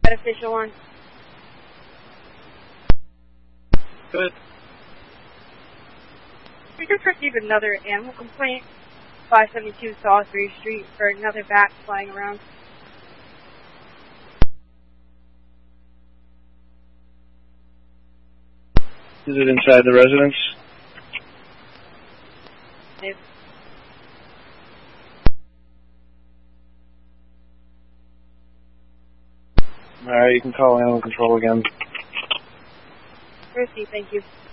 official one. Good. We just received another animal complaint, 572 Salisbury Street, for another bat flying around. Is it inside the residence? Yes. Alright, you can call animal control again. Mercy, thank you.